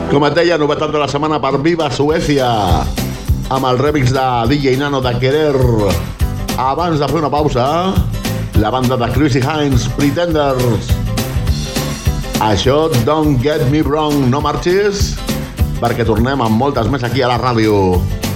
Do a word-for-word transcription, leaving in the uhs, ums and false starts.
Com et deia, novetat de la setmana per Viva Suècia, amb el remix de D J Nano de Querer. Abans de fer una pausa, la banda de Chrissy Hines, Pretenders. Això, Don't Get Me Wrong, no marxis, perquè tornem amb moltes més aquí a la ràdio.